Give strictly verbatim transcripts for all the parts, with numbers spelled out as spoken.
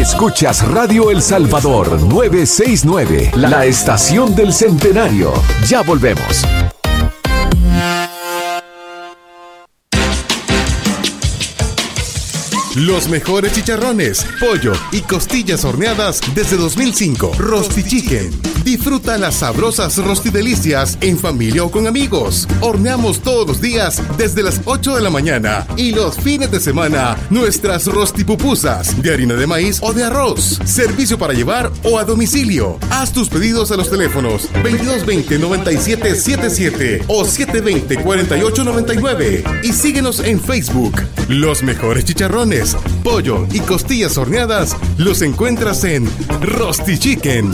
Escuchas Radio El Salvador novecientos sesenta y nueve, la estación del centenario. Ya volvemos. Los mejores chicharrones, pollo y costillas horneadas desde dos mil cinco. Rosti Chicken. Disfruta las sabrosas rostidelicias en familia o con amigos. Horneamos todos los días desde las ocho de la mañana y los fines de semana nuestras rostipupusas de harina de maíz o de arroz. Servicio para llevar o a domicilio. Haz tus pedidos a los teléfonos veintidós veinte, noventa y siete setenta y siete o setecientos veinte, cuarenta y ocho noventa y nueve y síguenos en Facebook. Los mejores chicharrones, pollo y costillas horneadas los encuentras en Rosti Chicken.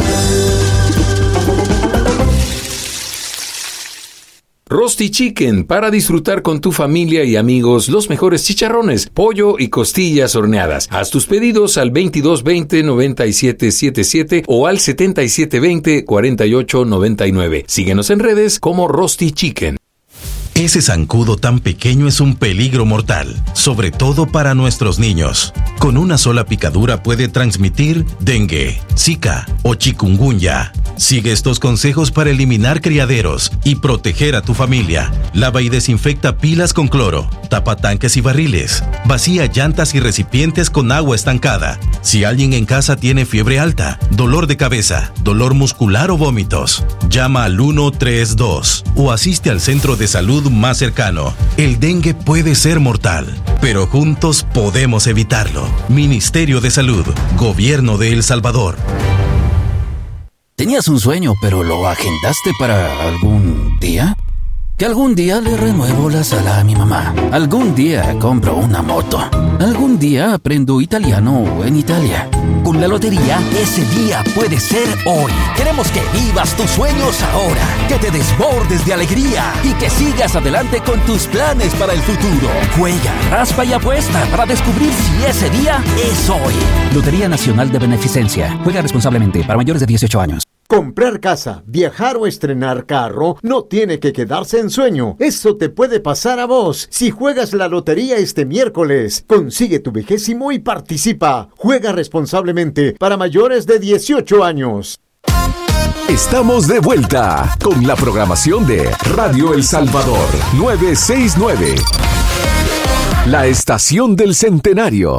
Rosti Chicken, para disfrutar con tu familia y amigos los mejores chicharrones, pollo y costillas horneadas. Haz tus pedidos al veintidós veinte, noventa y siete setenta y siete o al setenta y siete veinte, cuarenta y ocho noventa y nueve. Síguenos en redes como Rosti Chicken. Ese zancudo tan pequeño es un peligro mortal, sobre todo para nuestros niños. Con una sola picadura puede transmitir dengue, zika o chikungunya. Sigue estos consejos para eliminar criaderos y proteger a tu familia. Lava y desinfecta pilas con cloro, tapa tanques y barriles, vacía llantas y recipientes con agua estancada. Si alguien en casa tiene fiebre alta, dolor de cabeza, dolor muscular o vómitos, llama al uno tres dos o asiste al centro de salud más cercano. El dengue puede ser mortal, pero juntos podemos evitarlo. Ministerio de Salud, Gobierno de El Salvador. ¿Tenías un sueño, pero lo agendaste para algún día? Que algún día le renuevo la sala a mi mamá. Algún día compro una moto. Algún día aprendo italiano en Italia. Con la lotería, ese día puede ser hoy. Queremos que vivas tus sueños ahora, que te desbordes de alegría y que sigas adelante con tus planes para el futuro. Juega, raspa y apuesta para descubrir si ese día es hoy. Lotería Nacional de Beneficencia. Juega responsablemente para mayores de dieciocho años. Comprar casa, viajar o estrenar carro no tiene que quedarse en sueño. Eso te puede pasar a vos si juegas la lotería este miércoles. Consigue tu vigésimo y participa. Juega responsablemente para mayores de dieciocho años. Estamos de vuelta con la programación de Radio El Salvador novecientos sesenta y nueve. La estación del centenario.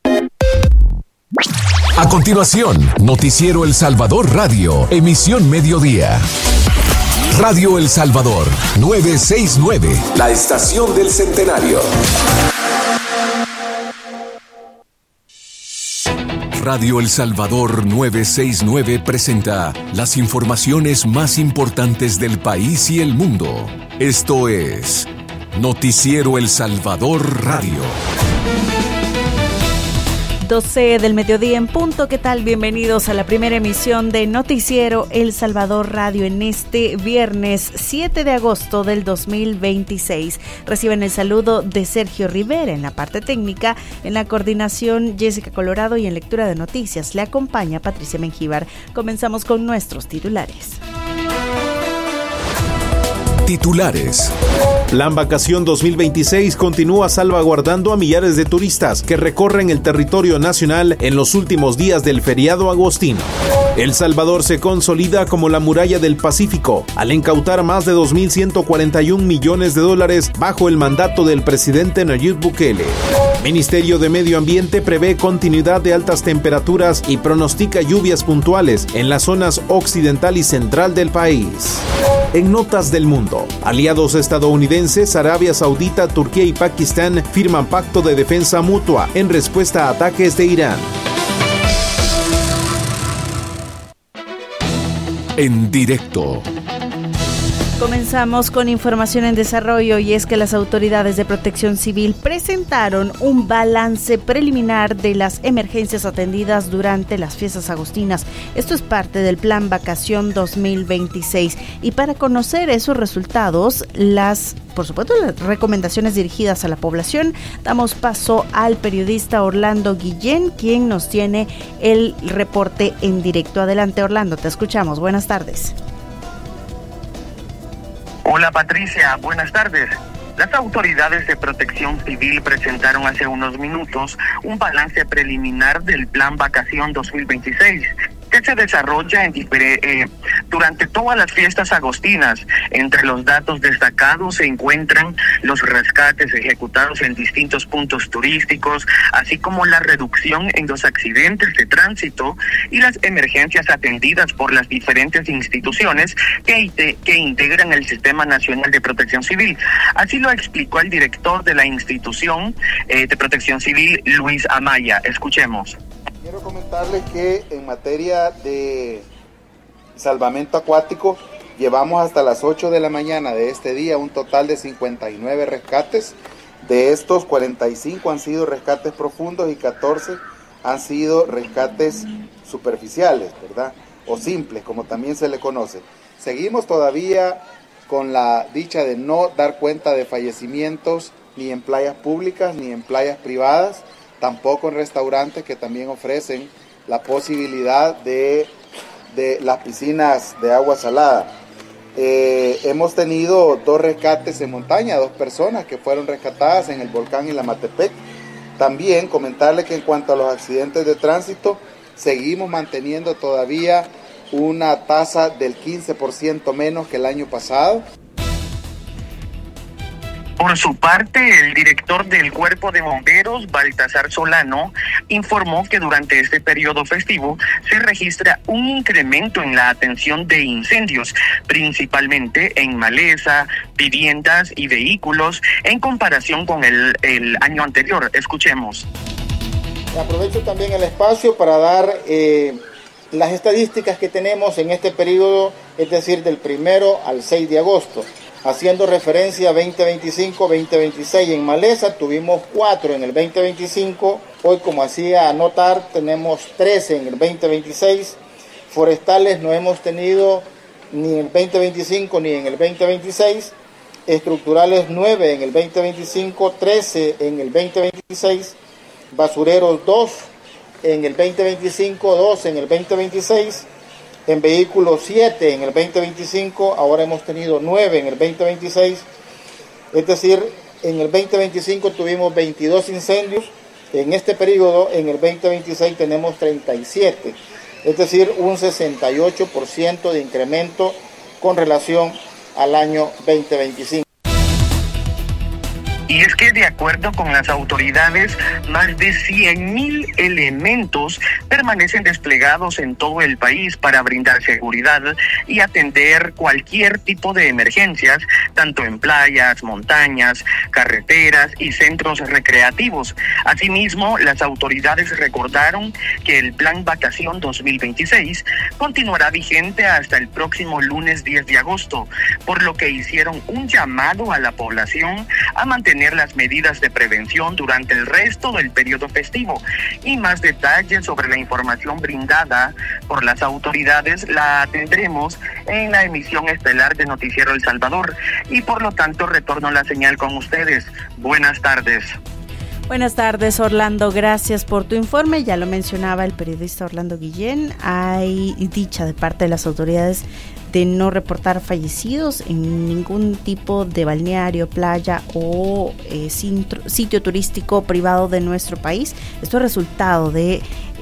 A continuación, Noticiero El Salvador Radio, emisión mediodía. Radio El Salvador novecientos sesenta y nueve, la estación del centenario. Radio El Salvador novecientos sesenta y nueve presenta las informaciones más importantes del país y el mundo. Esto es Noticiero El Salvador Radio. doce del mediodía en punto. ¿Qué tal? Bienvenidos a la primera emisión de Noticiero El Salvador Radio en este viernes siete de agosto del dos mil veintiséis. Reciben el saludo de Sergio Rivera en la parte técnica, en la coordinación Jessica Colorado y en lectura de noticias le acompaña Patricia Mengíbar. Comenzamos con nuestros titulares. Titulares. Plan Vacación dos mil veintiséis continúa salvaguardando a millares de turistas que recorren el territorio nacional en los últimos días del feriado agostino. El Salvador se consolida como la muralla del Pacífico al incautar más de dos mil ciento cuarenta y un millones de dólares bajo el mandato del presidente Nayib Bukele. Ministerio de Medio Ambiente prevé continuidad de altas temperaturas y pronostica lluvias puntuales en las zonas occidental y central del país. En notas del mundo, aliados estadounidenses, Arabia Saudita, Turquía y Pakistán firman pacto de defensa mutua en respuesta a ataques de Irán. En directo. Comenzamos con información en desarrollo y es que las autoridades de protección civil presentaron un balance preliminar de las emergencias atendidas durante las fiestas agostinas. Esto es parte del Plan Vacación dos mil veintiséis y para conocer esos resultados, las, por supuesto, las recomendaciones dirigidas a la población, damos paso al periodista Orlando Guillén, quien nos tiene el reporte en directo. Adelante, Orlando, te escuchamos. Buenas tardes. Hola Patricia, buenas tardes. Las autoridades de protección civil presentaron hace unos minutos un balance preliminar del Plan Vacación dos mil veintiséis, que se desarrolla en difere, eh, durante todas las fiestas agostinas. Entre los datos destacados se encuentran los rescates ejecutados en distintos puntos turísticos, así como la reducción en los accidentes de tránsito y las emergencias atendidas por las diferentes instituciones que, que integran el Sistema Nacional de Protección Civil. Así lo explicó el director de la institución eh, de Protección Civil, Luis Amaya. Escuchemos. Quiero comentarles que en materia de salvamento acuático llevamos hasta las ocho de la mañana de este día un total de cincuenta y nueve rescates. De estos, cuarenta y cinco han sido rescates profundos y catorce han sido rescates superficiales, ¿verdad? O simples, como también se le conoce. Seguimos todavía con la dicha de no dar cuenta de fallecimientos ni en playas públicas ni en playas privadas, tampoco en restaurantes que también ofrecen la posibilidad de, de las piscinas de agua salada. Eh, hemos tenido dos rescates en montaña, dos personas que fueron rescatadas en el volcán Ilamatepec. También comentarles que en cuanto a los accidentes de tránsito, seguimos manteniendo todavía una tasa del quince por ciento menos que el año pasado. Por su parte, el director del Cuerpo de Bomberos, Baltasar Solano, informó que durante este periodo festivo se registra un incremento en la atención de incendios, principalmente en maleza, viviendas y vehículos, en comparación con el, el año anterior. Escuchemos. Aprovecho también el espacio para dar eh, las estadísticas que tenemos en este periodo, es decir, del primero al seis de agosto. Haciendo referencia a veinte veinticinco, veinte veintiséis, en maleza tuvimos cuatro en el veinte veinticinco, hoy como hacía anotar tenemos trece en el veinte veintiséis, forestales no hemos tenido ni en el veinte veinticinco ni en el veinte veintiséis, estructurales nueve en el veinte veinticinco, trece en el veinte veintiséis, basureros dos en el veinte veinticinco, dos en el veinte veintiséis, en vehículos siete en el veinte veinticinco, ahora hemos tenido nueve en el veinte veintiséis, es decir, en el veinte veinticinco tuvimos veintidós incendios, en este periodo, en el veinte veintiséis tenemos treinta y siete, es decir, un sesenta y ocho por ciento de incremento con relación al año veinte veinticinco. Y es que de acuerdo con las autoridades, más de cien mil elementos permanecen desplegados en todo el país para brindar seguridad y atender cualquier tipo de emergencias, tanto en playas, montañas, carreteras y centros recreativos. Asimismo, las autoridades recordaron que el Plan Vacación dos mil veintiséis continuará vigente hasta el próximo lunes diez de agosto, por lo que hicieron un llamado a la población a mantener las medidas de prevención durante el resto del periodo festivo. Y más detalles sobre la información brindada por las autoridades la tendremos en la emisión estelar de Noticiero El Salvador, y por lo tanto retorno la señal con ustedes. Buenas tardes. Buenas tardes, Orlando, gracias por tu informe. Ya lo mencionaba el periodista Orlando Guillén, hay dicha de parte de las autoridades de no reportar fallecidos en ningún tipo de balneario, playa o eh, sitio, sitio turístico privado de nuestro país. Esto es resultado de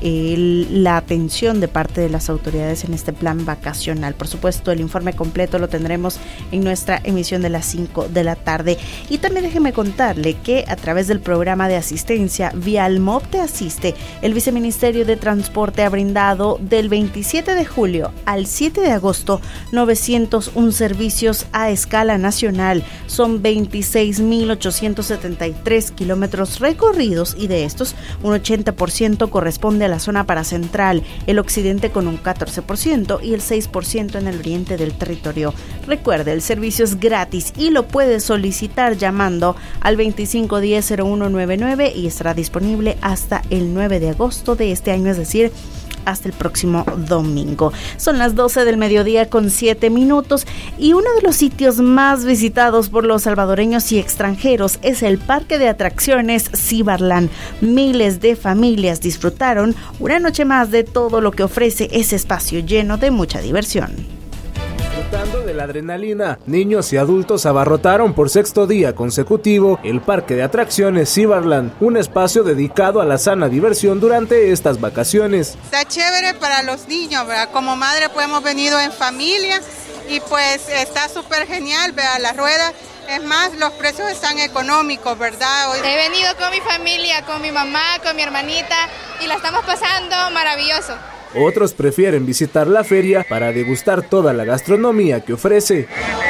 eh, la atención de parte de las autoridades en este plan vacacional. Por supuesto, el informe completo lo tendremos en nuestra emisión de las cinco de la tarde. Y también déjeme contarle que a través del programa de asistencia Vialmop Te Asiste, el Viceministerio de Transporte ha brindado del veintisiete de julio al siete de agosto novecientos uno servicios a escala nacional. Son veintiséis mil ochocientos setenta y tres kilómetros recorridos, y de estos un ochenta por ciento corresponde a la zona paracentral, el occidente con un catorce por ciento y el seis por ciento en el oriente del territorio. Recuerde, el servicio es gratis y lo puede solicitar llamando al veinticinco diez cero uno noventa y nueve y estará disponible hasta el nueve de agosto de este año, es decir, hasta el próximo domingo. Son las doce del mediodía con siete minutos, y uno de los sitios más visitados por los salvadoreños y extranjeros es el Parque de Atracciones Cibarlán. Miles de familias disfrutaron una noche más de todo lo que ofrece ese espacio lleno de mucha diversión. Disfrutando de de la adrenalina, niños y adultos abarrotaron por sexto día consecutivo el parque de atracciones Ciberland, un espacio dedicado a la sana diversión durante estas vacaciones. Está chévere para los niños, ¿verdad? Como madre pues hemos venido en familia y pues está súper genial, ¿verdad? La rueda, es más, los precios están económicos, ¿verdad? Hoy... He venido con mi familia, con mi mamá, con mi hermanita y la estamos pasando maravilloso. Otros prefieren visitar la feria para degustar toda la gastronomía que ofrece.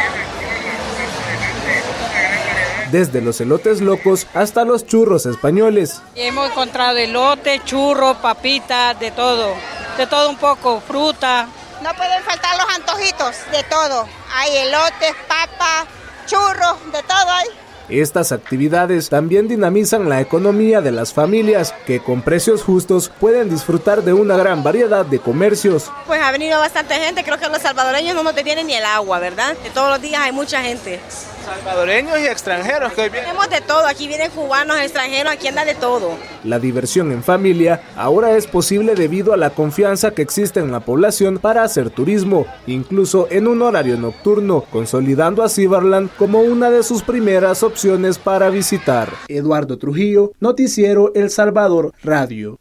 Desde los elotes locos hasta los churros españoles. Hemos encontrado elote, churro, papita, de todo, de todo un poco, fruta. No pueden faltar los antojitos, de todo. Hay elotes, papa, churros, de todo hay. Estas actividades también dinamizan la economía de las familias, que con precios justos pueden disfrutar de una gran variedad de comercios. Pues ha venido bastante gente, creo que los salvadoreños no nos detienen ni el agua, ¿verdad? Que todos los días hay mucha gente. Salvadoreños y extranjeros que hoy vienen. Tenemos de todo, aquí vienen cubanos, extranjeros, aquí anda de todo. La diversión en familia ahora es posible debido a la confianza que existe en la población para hacer turismo, incluso en un horario nocturno, consolidando a Ciberland como una de sus primeras opciones para visitar. Eduardo Trujillo, Noticiero El Salvador Radio.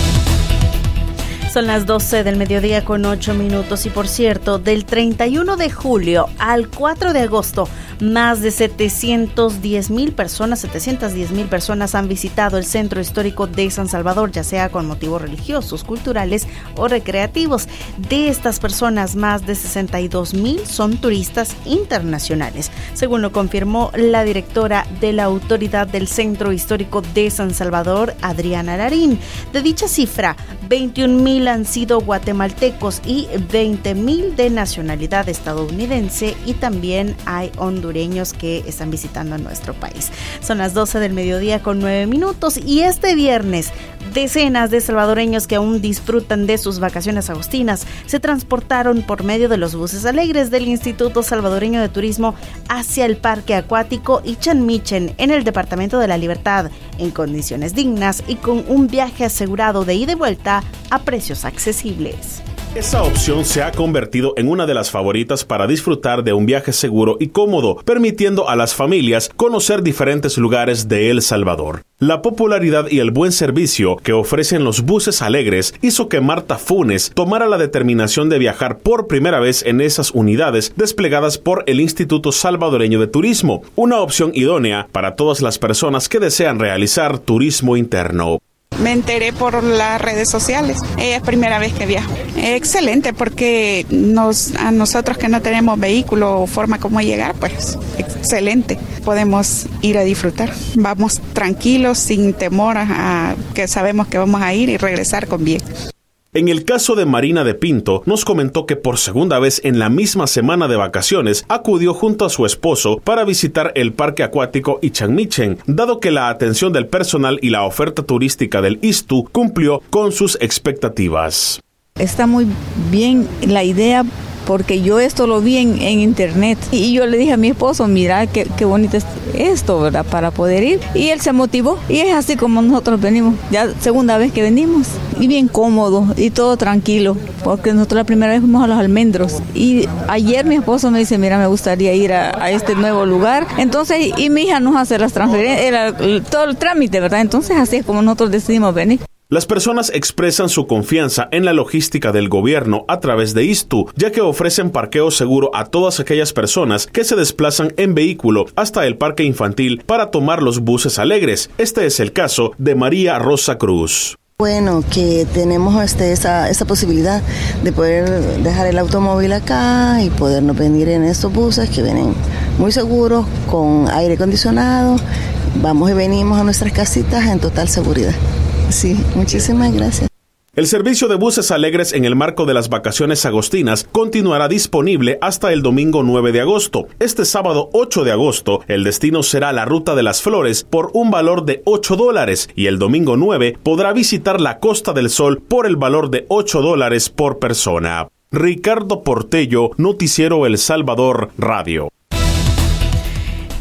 Son las doce del mediodía con ocho minutos y por cierto, del treinta y uno de julio al cuatro de agosto, más de setecientas diez mil personas, setecientas diez mil personas han visitado el Centro Histórico de San Salvador, ya sea con motivos religiosos, culturales o recreativos. De estas personas, más de sesenta y dos mil son turistas internacionales, según lo confirmó la directora de la Autoridad del Centro Histórico de San Salvador, Adriana Larín. De dicha cifra, veintiún mil han sido guatemaltecos y veinte mil de nacionalidad estadounidense, y también hay hondureños que están visitando nuestro país. Son las doce del mediodía con nueve minutos y este viernes decenas de salvadoreños que aún disfrutan de sus vacaciones agostinas se transportaron por medio de los buses alegres del Instituto Salvadoreño de Turismo hacia el Parque Acuático Ichan Michen en el Departamento de la Libertad, en condiciones dignas y con un viaje asegurado de ida y vuelta a precios accesibles. Esa opción se ha convertido en una de las favoritas para disfrutar de un viaje seguro y cómodo, permitiendo a las familias conocer diferentes lugares de El Salvador. La popularidad y el buen servicio que ofrecen los buses alegres hizo que Marta Funes tomara la determinación de viajar por primera vez en esas unidades desplegadas por el Instituto Salvadoreño de Turismo, una opción idónea para todas las personas que desean realizar turismo interno. Me enteré por las redes sociales. Es primera vez que viajo. Excelente, porque nos, a nosotros que no tenemos vehículo o forma como llegar, pues excelente. Podemos ir a disfrutar. Vamos tranquilos, sin temor a, a que sabemos que vamos a ir y regresar con bien. En el caso de Marina de Pinto, nos comentó que por segunda vez en la misma semana de vacaciones acudió junto a su esposo para visitar el parque acuático Ichan Michen, dado que la atención del personal y la oferta turística del I S T U cumplió con sus expectativas. Está muy bien la idea, porque yo esto lo vi en, en internet y yo le dije a mi esposo, mira qué, qué bonito es esto, ¿verdad? Para poder ir, y él se motivó y es así como nosotros venimos, ya segunda vez que venimos, y bien cómodo y todo tranquilo, porque nosotros la primera vez fuimos a los almendros y ayer mi esposo me dice, mira, me gustaría ir a, a este nuevo lugar, entonces, y mi hija nos hace las transferencias, todo el trámite, ¿verdad? Entonces así es como nosotros decidimos venir. Las personas expresan su confianza en la logística del gobierno a través de I S T U, ya que ofrecen parqueo seguro a todas aquellas personas que se desplazan en vehículo hasta el parque infantil para tomar los buses alegres. Este es el caso de María Rosa Cruz. Bueno, que tenemos este, esa, esa posibilidad de poder dejar el automóvil acá y podernos venir en estos buses que vienen muy seguros, con aire acondicionado. Vamos y venimos a nuestras casitas en total seguridad. Sí, muchísimas gracias. El servicio de buses alegres en el marco de las vacaciones agostinas continuará disponible hasta el domingo nueve de agosto. Este sábado ocho de agosto, el destino será la Ruta de las Flores por un valor de ocho dólares y el domingo nueve podrá visitar la Costa del Sol por el valor de ocho dólares por persona. Ricardo Portello, Noticiero El Salvador Radio.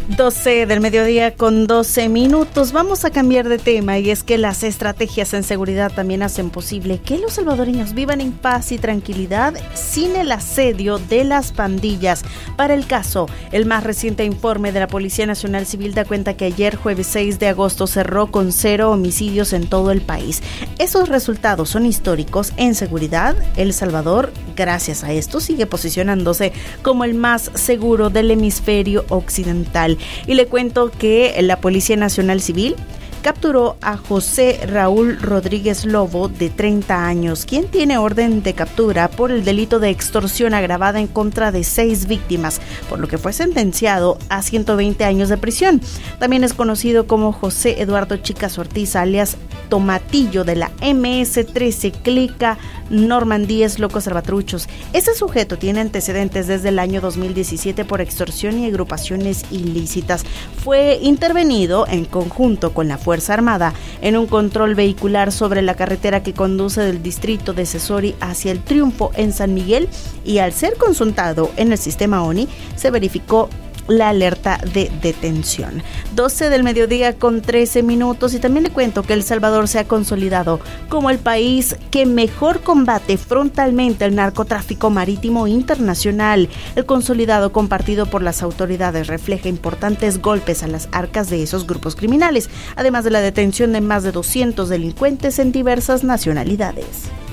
doce del mediodía con doce minutos. Vamos a cambiar de tema, y es que las estrategias en seguridad también hacen posible que los salvadoreños vivan en paz y tranquilidad sin el asedio de las pandillas. Para el caso, el más reciente informe de la Policía Nacional Civil da cuenta que ayer, jueves seis de agosto, cerró con cero homicidios en todo el país. Esos resultados son históricos en seguridad. El Salvador, gracias a esto, sigue posicionándose como el más seguro del hemisferio occidental. Y le cuento que la Policía Nacional Civil capturó a José Raúl Rodríguez Lobo, de treinta años, quien tiene orden de captura por el delito de extorsión agravada en contra de seis víctimas, por lo que fue sentenciado a ciento veinte años de prisión. También es conocido como José Eduardo Chicas Ortiz, alias Tomatillo, de la eme ese trece Clica Normandíes Locos Salvatruchos. Ese sujeto tiene antecedentes desde el año dos mil diecisiete por extorsión y agrupaciones ilícitas. Fue intervenido en conjunto con la Fuerza Armada en un control vehicular sobre la carretera que conduce del distrito de Cesori hacia el Triunfo en San Miguel, y al ser consultado en el sistema O N I se verificó la alerta de detención. doce del mediodía con trece minutos, y también le cuento que El Salvador se ha consolidado como el país que mejor combate frontalmente el narcotráfico marítimo internacional. El consolidado compartido por las autoridades refleja importantes golpes a las arcas de esos grupos criminales, además de la detención de más de doscientos delincuentes en diversas nacionalidades.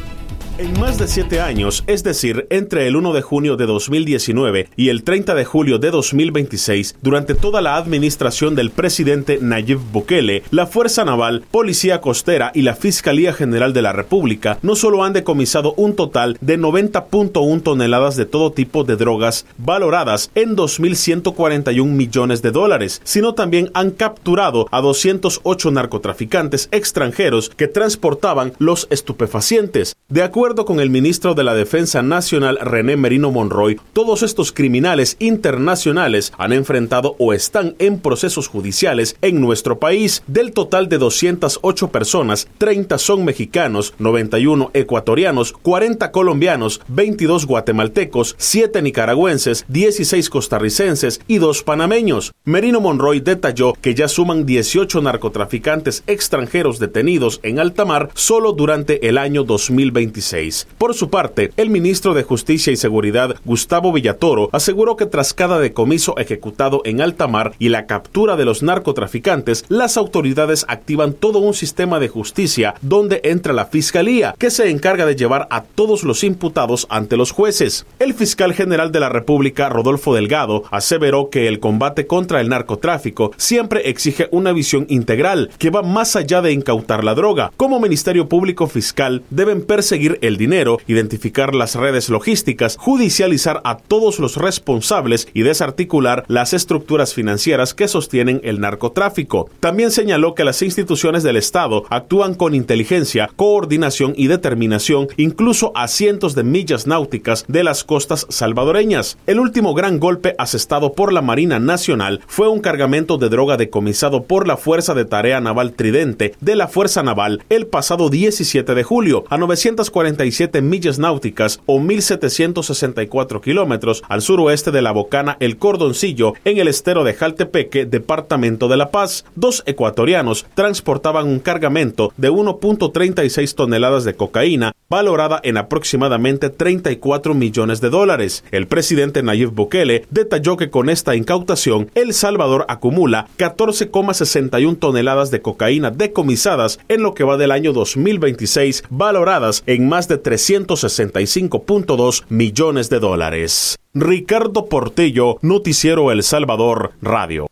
En más de siete años, es decir, entre el primero de junio de dos mil diecinueve y el treinta de julio de dos mil veintiséis, durante toda la administración del presidente Nayib Bukele, la Fuerza Naval, Policía Costera y la Fiscalía General de la República no solo han decomisado un total de noventa punto uno toneladas de todo tipo de drogas valoradas en dos mil ciento cuarenta y un millones de dólares, sino también han capturado a doscientos ocho narcotraficantes extranjeros que transportaban los estupefacientes. De acuerdo De acuerdo con el ministro de la Defensa Nacional, René Merino Monroy, todos estos criminales internacionales han enfrentado o están en procesos judiciales en nuestro país. Del total de doscientas ocho personas, treinta son mexicanos, noventa y uno ecuatorianos, cuarenta colombianos, veintidós guatemaltecos, siete nicaragüenses, dieciséis costarricenses y dos panameños. Merino Monroy detalló que ya suman dieciocho narcotraficantes extranjeros detenidos en alta mar solo durante el año dos mil veintiséis. Por su parte, el ministro de Justicia y Seguridad, Gustavo Villatoro, aseguró que tras cada decomiso ejecutado en alta mar y la captura de los narcotraficantes, las autoridades activan todo un sistema de justicia donde entra la Fiscalía, que se encarga de llevar a todos los imputados ante los jueces. El fiscal general de la República, Rodolfo Delgado, aseveró que el combate contra el narcotráfico siempre exige una visión integral que va más allá de incautar la droga. Como Ministerio Público Fiscal, deben perseguir el dinero, identificar las redes logísticas, judicializar a todos los responsables y desarticular las estructuras financieras que sostienen el narcotráfico. También señaló que las instituciones del Estado actúan con inteligencia, coordinación y determinación, incluso a cientos de millas náuticas de las costas salvadoreñas. El último gran golpe asestado por la Marina Nacional fue un cargamento de droga decomisado por la Fuerza de Tarea Naval Tridente de la Fuerza Naval el pasado diecisiete de julio, a novecientas cuarenta y siete millas náuticas o mil setecientos sesenta y cuatro kilómetros al suroeste de la bocana El Cordoncillo, en el estero de Jaltepeque, departamento de La Paz. Dos ecuatorianos transportaban un cargamento de uno punto treinta y seis toneladas de cocaína, valorada en aproximadamente treinta y cuatro millones de dólares. El presidente Nayib Bukele detalló que con esta incautación, El Salvador acumula catorce coma sesenta y uno toneladas de cocaína decomisadas en lo que va del año dos mil veintiséis, valoradas en más de trescientos sesenta y cinco punto dos millones de dólares. Ricardo Portillo, Noticiero El Salvador Radio.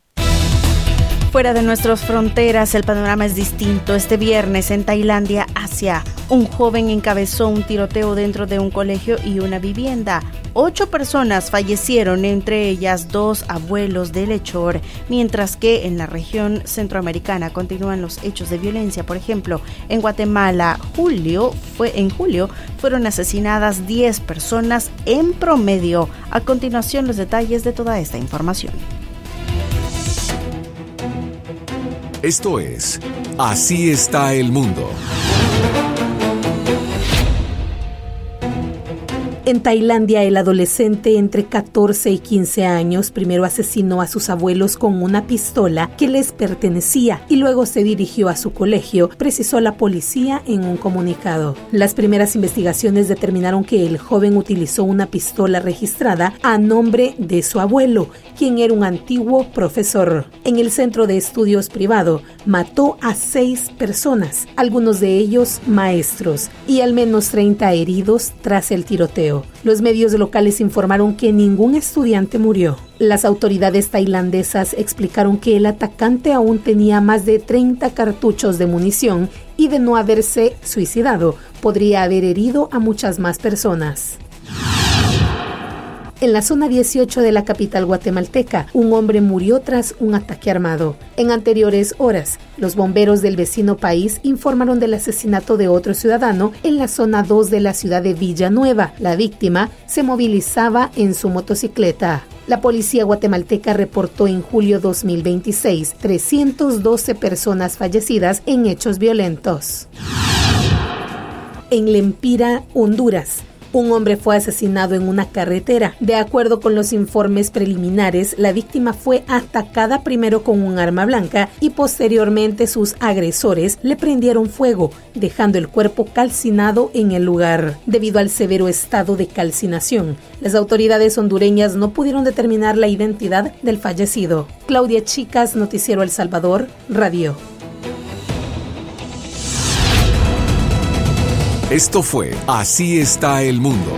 Fuera de nuestras fronteras, el panorama es distinto. Este viernes en Tailandia, Asia, un joven encabezó un tiroteo dentro de un colegio y una vivienda. Ocho personas fallecieron, entre ellas dos abuelos de lechor, mientras que en la región centroamericana continúan los hechos de violencia. Por ejemplo, en Guatemala, julio fue en julio fueron asesinadas diez personas en promedio. A continuación, los detalles de toda esta información. Esto es Así está el mundo. En Tailandia, el adolescente entre catorce y quince años primero asesinó a sus abuelos con una pistola que les pertenecía y luego se dirigió a su colegio, precisó la policía en un comunicado. Las primeras investigaciones determinaron que el joven utilizó una pistola registrada a nombre de su abuelo, quien era un antiguo profesor. En el centro de estudios privado, mató a seis personas, algunos de ellos maestros, y al menos treinta heridos tras el tiroteo. Los medios locales informaron que ningún estudiante murió. Las autoridades tailandesas explicaron que el atacante aún tenía más de treinta cartuchos de munición y de no haberse suicidado, podría haber herido a muchas más personas. En la zona dieciocho de la capital guatemalteca, un hombre murió tras un ataque armado. En anteriores horas, los bomberos del vecino país informaron del asesinato de otro ciudadano en la zona dos de la ciudad de Villanueva. La víctima se movilizaba en su motocicleta. La policía guatemalteca reportó en julio dos mil veintiséis trescientas doce personas fallecidas en hechos violentos. En Lempira, Honduras, un hombre fue asesinado en una carretera. De acuerdo con los informes preliminares, la víctima fue atacada primero con un arma blanca y posteriormente sus agresores le prendieron fuego, dejando el cuerpo calcinado en el lugar. Debido al severo estado de calcinación, las autoridades hondureñas no pudieron determinar la identidad del fallecido. Claudia Chicas, Noticiero El Salvador, Radio. Esto fue Así está el mundo.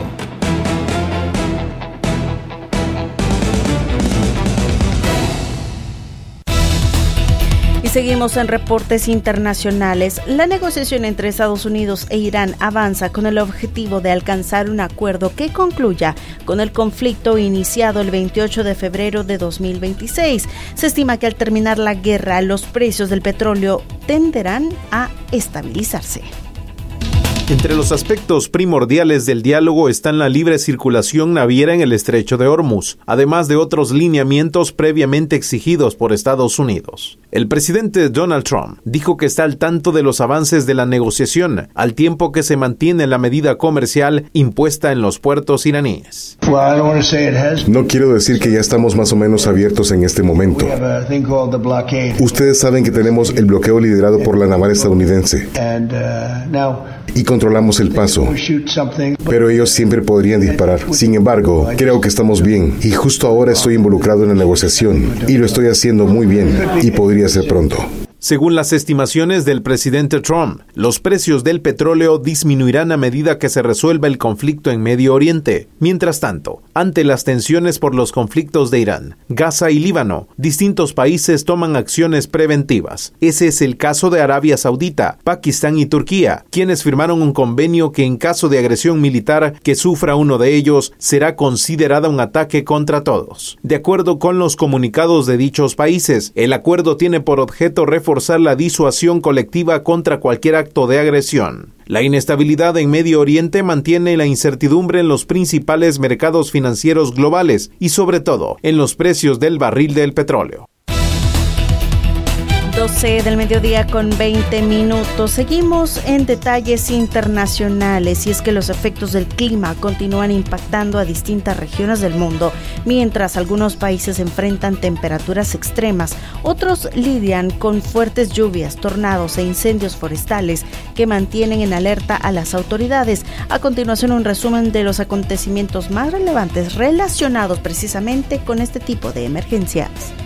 Y seguimos en reportes internacionales. La negociación entre Estados Unidos e Irán avanza con el objetivo de alcanzar un acuerdo que concluya con el conflicto iniciado el veintiocho de febrero de dos mil veintiséis. Se estima que al terminar la guerra, los precios del petróleo tenderán a estabilizarse. Entre los aspectos primordiales del diálogo están la libre circulación naviera en el estrecho de Hormuz, además de otros lineamientos previamente exigidos por Estados Unidos. El presidente Donald Trump dijo que está al tanto de los avances de la negociación, al tiempo que se mantiene la medida comercial impuesta en los puertos iraníes. No quiero decir que ya estamos más o menos abiertos en este momento. Ustedes saben que tenemos el bloqueo liderado por la naval estadounidense y controlamos el paso, pero ellos siempre podrían disparar. Sin embargo, creo que estamos bien y justo ahora estoy involucrado en la negociación y lo estoy haciendo muy bien y podría ser pronto. Según las estimaciones del presidente Trump, los precios del petróleo disminuirán a medida que se resuelva el conflicto en Medio Oriente. Mientras tanto, ante las tensiones por los conflictos de Irán, Gaza y Líbano, distintos países toman acciones preventivas. Ese es el caso de Arabia Saudita, Pakistán y Turquía, quienes firmaron un convenio que en caso de agresión militar que sufra uno de ellos, será considerada un ataque contra todos. De acuerdo con los comunicados de dichos países, el acuerdo tiene por objeto reforzar forzar la disuasión colectiva contra cualquier acto de agresión. La inestabilidad en Medio Oriente mantiene la incertidumbre en los principales mercados financieros globales y sobre todo en los precios del barril del petróleo. doce del mediodía con veinte minutos. Seguimos en detalles internacionales y es que los efectos del clima continúan impactando a distintas regiones del mundo. Mientras algunos países enfrentan temperaturas extremas, otros lidian con fuertes lluvias, tornados e incendios forestales que mantienen en alerta a las autoridades. A continuación, un resumen de los acontecimientos más relevantes relacionados precisamente con este tipo de emergencias.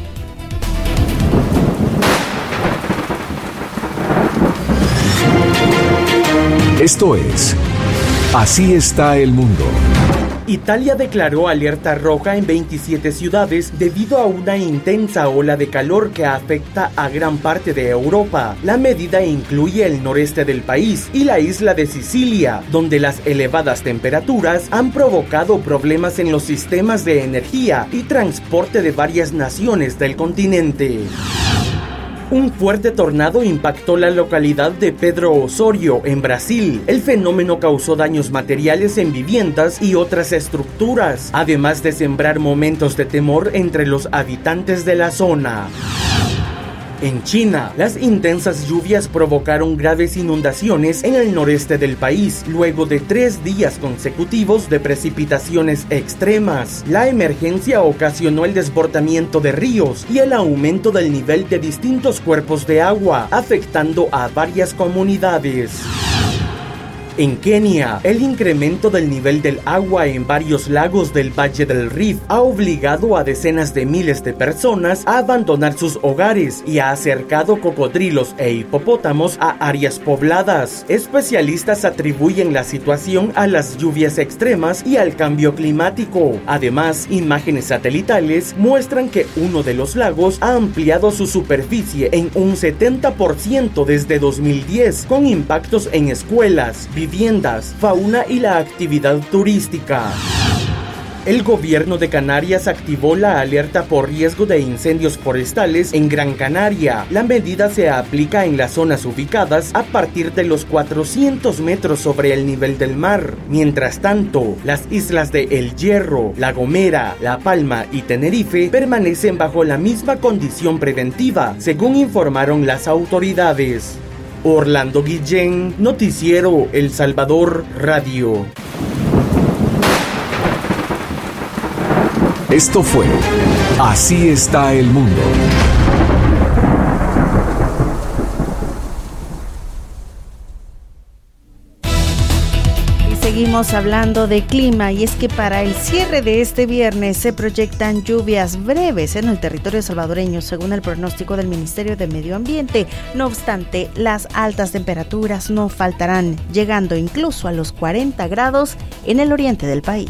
Esto es Así está el mundo. Italia declaró alerta roja en veintisiete ciudades debido a una intensa ola de calor que afecta a gran parte de Europa. La medida incluye el noreste del país y la isla de Sicilia, donde las elevadas temperaturas han provocado problemas en los sistemas de energía y transporte de varias naciones del continente. Un fuerte tornado impactó la localidad de Pedro Osorio, en Brasil. El fenómeno causó daños materiales en viviendas y otras estructuras, además de sembrar momentos de temor entre los habitantes de la zona. En China, las intensas lluvias provocaron graves inundaciones en el noreste del país, luego de tres días consecutivos de precipitaciones extremas. La emergencia ocasionó el desbordamiento de ríos y el aumento del nivel de distintos cuerpos de agua, afectando a varias comunidades. En Kenia, el incremento del nivel del agua en varios lagos del Valle del Rift ha obligado a decenas de miles de personas a abandonar sus hogares y ha acercado cocodrilos e hipopótamos a áreas pobladas. Especialistas atribuyen la situación a las lluvias extremas y al cambio climático. Además, imágenes satelitales muestran que uno de los lagos ha ampliado su superficie en un setenta por ciento desde dos mil diez, con impactos en escuelas, viviendas, fauna y la actividad turística. El gobierno de Canarias activó la alerta por riesgo de incendios forestales en Gran Canaria. La medida se aplica en las zonas ubicadas a partir de los cuatrocientos metros sobre el nivel del mar. Mientras tanto, las islas de El Hierro, La Gomera, La Palma y Tenerife permanecen bajo la misma condición preventiva, según informaron las autoridades. Orlando Guillén, Noticiero El Salvador Radio. Esto fue Así está el mundo. Seguimos hablando de clima y es que para el cierre de este viernes se proyectan lluvias breves en el territorio salvadoreño según el pronóstico del Ministerio de Medio Ambiente. No obstante, las altas temperaturas no faltarán, llegando incluso a los cuarenta grados en el oriente del país.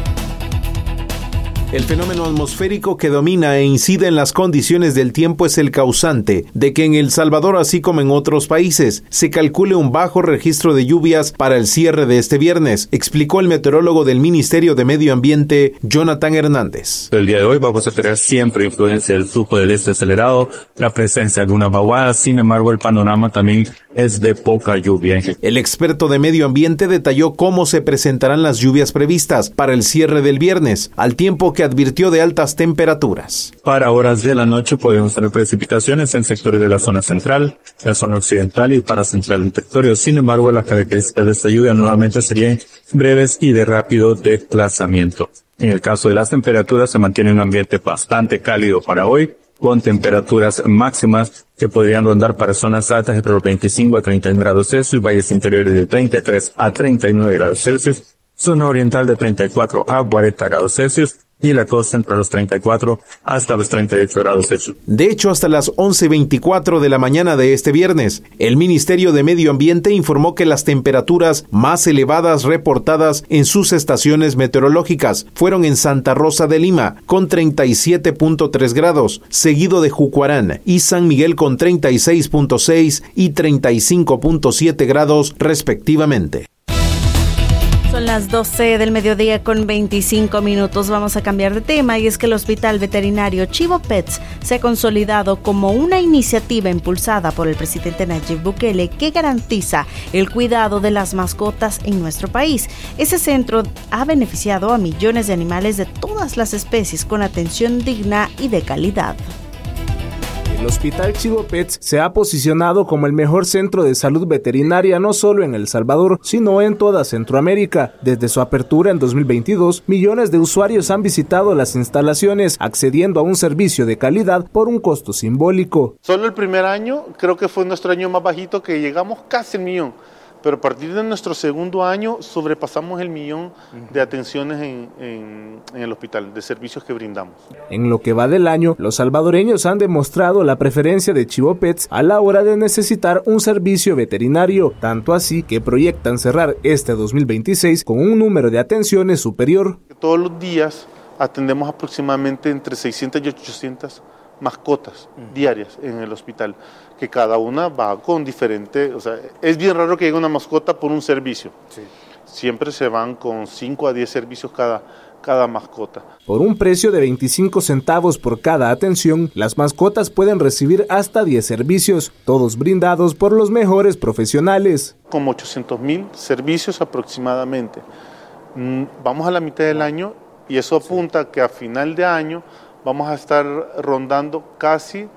El fenómeno atmosférico que domina e incide en las condiciones del tiempo es el causante de que en El Salvador, así como en otros países, se calcule un bajo registro de lluvias para el cierre de este viernes, explicó el meteorólogo del Ministerio de Medio Ambiente, Jonathan Hernández. El día de hoy vamos a tener siempre influencia del flujo del este acelerado, la presencia de alguna vaguada, sin embargo el panorama también es de poca lluvia. El experto de medio ambiente detalló cómo se presentarán las lluvias previstas para el cierre del viernes, al tiempo que advirtió de altas temperaturas. Para horas de la noche podemos tener precipitaciones en sectores de la zona central, la zona occidental y para central del territorio. Sin embargo, las características de esta lluvia nuevamente serían breves y de rápido desplazamiento. En el caso de las temperaturas, se mantiene un ambiente bastante cálido para hoy, con temperaturas máximas que podrían rondar para zonas altas entre los veinticinco a treinta grados Celsius, valles interiores de treinta y tres a treinta y nueve grados Celsius, zona oriental de treinta y cuatro a cuarenta grados Celsius, y la costa entre los treinta y cuatro hasta los treinta y ocho grados Celsius. De hecho, hasta las once veinticuatro de la mañana de este viernes, el Ministerio de Medio Ambiente informó que las temperaturas más elevadas reportadas en sus estaciones meteorológicas fueron en Santa Rosa de Lima, con treinta y siete punto tres grados, seguido de Jucuarán y San Miguel con treinta y seis punto seis y treinta y cinco punto siete grados respectivamente. Son las doce del mediodía con veinticinco minutos. Vamos a cambiar de tema y es que el Hospital Veterinario Chivo Pets se ha consolidado como una iniciativa impulsada por el presidente Nayib Bukele que garantiza el cuidado de las mascotas en nuestro país. Ese centro ha beneficiado a millones de animales de todas las especies con atención digna y de calidad. El Hospital Chivo Pets se ha posicionado como el mejor centro de salud veterinaria no solo en El Salvador, sino en toda Centroamérica. Desde su apertura en dos mil veintidós, millones de usuarios han visitado las instalaciones, accediendo a un servicio de calidad por un costo simbólico. Solo el primer año creo que fue nuestro año más bajito, que llegamos casi al millón. Pero a partir de nuestro segundo año sobrepasamos el millón de atenciones en, en, en el hospital, de servicios que brindamos. En lo que va del año, los salvadoreños han demostrado la preferencia de Chivo Pets a la hora de necesitar un servicio veterinario, tanto así que proyectan cerrar este dos mil veintiséis con un número de atenciones superior. Todos los días atendemos aproximadamente entre seiscientas y ochocientas mascotas uh-huh. diarias en el hospital, que cada una va con diferente, o sea, es bien raro que llegue una mascota por un servicio. Sí. Siempre se van con cinco a diez servicios cada, cada mascota. Por un precio de veinticinco centavos por cada atención, las mascotas pueden recibir hasta diez servicios, todos brindados por los mejores profesionales. Como ochocientos mil servicios aproximadamente. Vamos a la mitad del año y eso apunta que a final de año vamos a estar rondando casi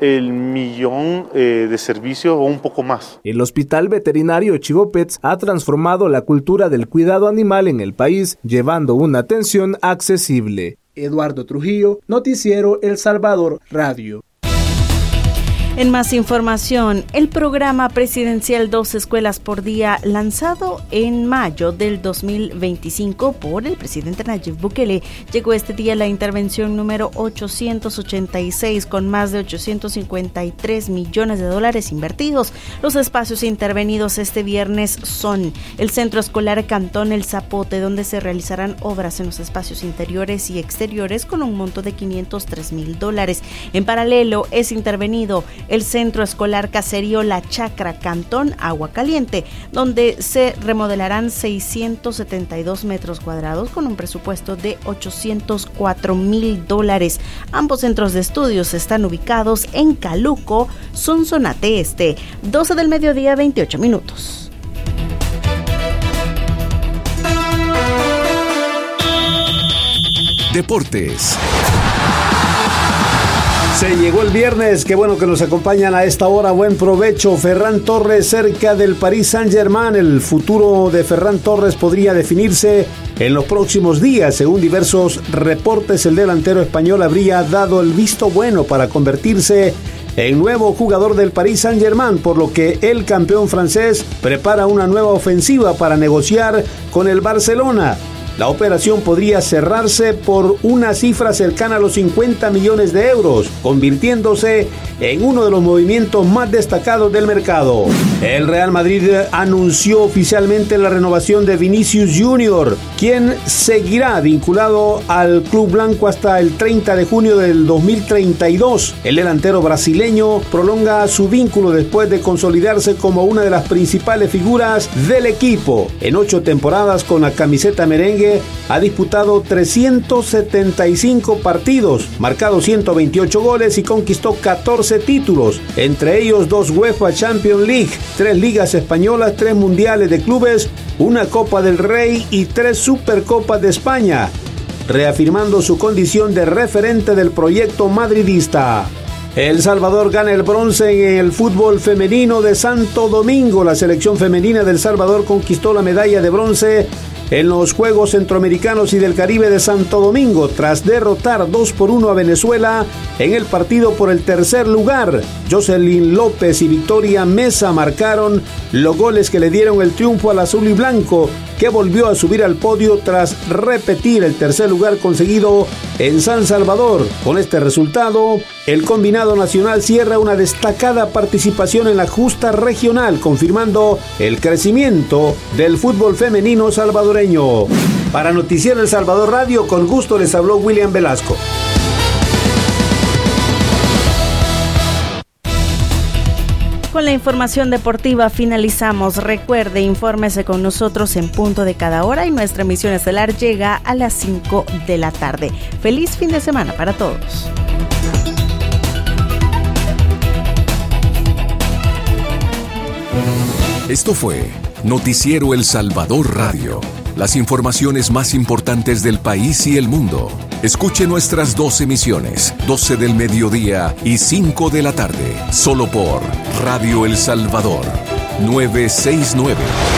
el millón eh, de servicios o un poco más. El Hospital Veterinario Chivo Pets ha transformado la cultura del cuidado animal en el país, llevando una atención accesible. Eduardo Trujillo, Noticiero El Salvador Radio. En más información, el programa presidencial Dos Escuelas por Día, lanzado en mayo del dos mil veinticinco por el presidente Nayib Bukele, llegó este día a la intervención número ochocientos ochenta y seis con más de ochocientos cincuenta y tres millones de dólares invertidos. Los espacios intervenidos este viernes son el Centro Escolar Cantón El Zapote, donde se realizarán obras en los espacios interiores y exteriores con un monto de quinientos tres mil dólares. En paralelo, es intervenido el Centro Escolar Caserío La Chacra, Cantón Agua Caliente, donde se remodelarán seiscientos setenta y dos metros cuadrados con un presupuesto de ochocientos cuatro mil dólares. Ambos centros de estudios están ubicados en Caluco, Sonsonate Este. doce del mediodía, veintiocho minutos. Deportes. Se llegó el viernes, qué bueno que nos acompañan a esta hora, buen provecho. Ferran Torres cerca del Paris Saint-Germain. El futuro de Ferran Torres podría definirse en los próximos días. Según diversos reportes, el delantero español habría dado el visto bueno para convertirse en nuevo jugador del Paris Saint-Germain, por lo que el campeón francés prepara una nueva ofensiva para negociar con el Barcelona. La operación podría cerrarse por una cifra cercana a los cincuenta millones de euros, convirtiéndose en uno de los movimientos más destacados del mercado. El Real Madrid anunció oficialmente la renovación de Vinicius Junior, quien seguirá vinculado al club blanco hasta el treinta de junio del dos mil treinta y dos. El delantero brasileño prolonga su vínculo después de consolidarse como una de las principales figuras del equipo. En ocho temporadas con la camiseta merengue ha disputado trescientos setenta y cinco partidos, marcado ciento veintiocho goles y conquistó catorce títulos, entre ellos dos UEFA Champions League, tres ligas españolas, tres mundiales de clubes, una Copa del Rey y tres Supercopas de España, reafirmando su condición de referente del proyecto madridista. El Salvador gana el bronce en el fútbol femenino de Santo Domingo. La selección femenina del Salvador conquistó la medalla de bronce en los Juegos Centroamericanos y del Caribe de Santo Domingo, tras derrotar dos por uno a Venezuela en el partido por el tercer lugar. Jocelyn López y Victoria Mesa marcaron los goles que le dieron el triunfo al azul y blanco, que volvió a subir al podio tras repetir el tercer lugar conseguido en San Salvador. Con este resultado, el combinado nacional cierra una destacada participación en la justa regional, confirmando el crecimiento del fútbol femenino salvadoreño. Para Noticiero El Salvador Radio, con gusto les habló William Velasco. Con la información deportiva finalizamos. Recuerde, infórmese con nosotros en punto de cada hora y nuestra emisión estelar llega a las cinco de la tarde. Feliz fin de semana para todos. Esto fue Noticiero El Salvador Radio. Las informaciones más importantes del país y el mundo. Escuche nuestras dos emisiones, doce del mediodía y cinco de la tarde, solo por Radio El Salvador, novecientos sesenta y nueve.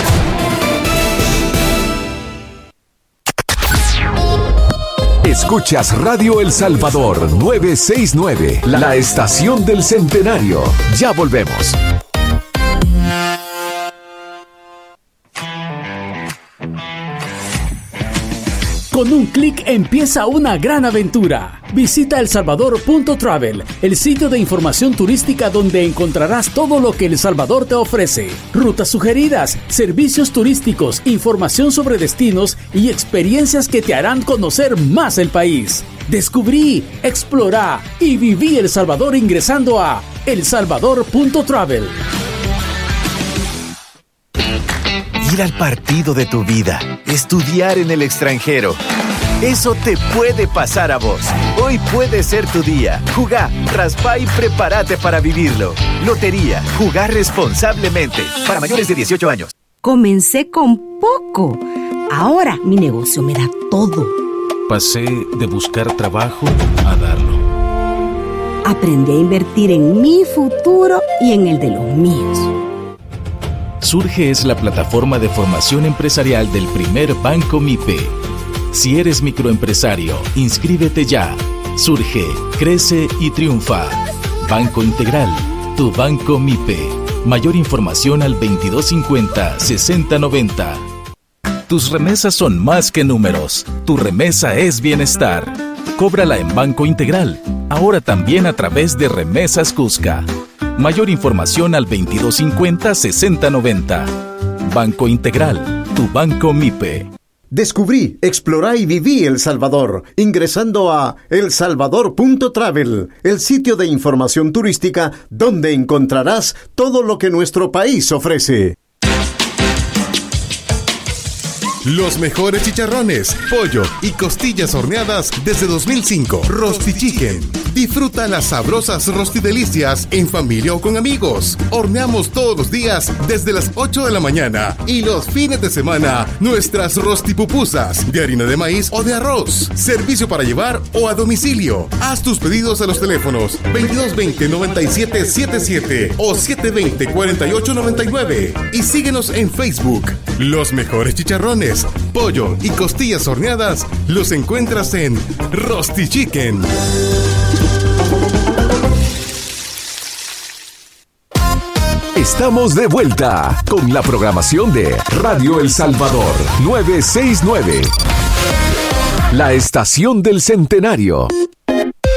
Escuchas Radio El Salvador novecientos sesenta y nueve, la estación del centenario. Ya volvemos. Con un clic empieza una gran aventura. Visita el salvador punto travel, el sitio de información turística donde encontrarás todo lo que El Salvador te ofrece. Rutas sugeridas, servicios turísticos, información sobre destinos y experiencias que te harán conocer más el país. Descubrí, explorá y viví El Salvador ingresando a el salvador punto travel. Ir al partido de tu vida, estudiar en el extranjero. Eso te puede pasar a vos. Hoy puede ser tu día. Jugá, raspá y prepárate para vivirlo. Lotería, jugar responsablemente. Para mayores de dieciocho años. Comencé con poco. Ahora mi negocio me da todo. Pasé de buscar trabajo a darlo. Aprendí a invertir en mi futuro y en el de los míos. Surge es la plataforma de formación empresarial del primer Banco MIPE. Si eres microempresario, inscríbete ya. Surge, crece y triunfa. Banco Integral, tu Banco MIPE. Mayor información al veintidós cincuenta, sesenta noventa. Tus remesas son más que números. Tu remesa es bienestar. Cóbrala en Banco Integral. Ahora también a través de Remesas Cusca. Mayor información al veintidós cincuenta, sesenta noventa. Banco Integral, tu Banco MIPE. Descubrí, exploré y viví El Salvador ingresando a el salvador punto travel, el sitio de información turística donde encontrarás todo lo que nuestro país ofrece. Los mejores chicharrones, pollo y costillas horneadas desde dos mil cinco. Rosti Chicken. Disfruta las sabrosas rostidelicias en familia o con amigos. Horneamos todos los días desde las ocho de la mañana y los fines de semana nuestras rostipupusas de harina de maíz o de arroz. Servicio para llevar o a domicilio. Haz tus pedidos a los teléfonos veintidós veinte, noventa y siete setenta y siete o siete veinte, cuarenta y ocho noventa y nueve y síguenos en Facebook. Los mejores chicharrones, pollo y costillas horneadas los encuentras en Rosti Chicken. Estamos de vuelta con la programación de Radio El Salvador novecientos sesenta y nueve. La estación del centenario.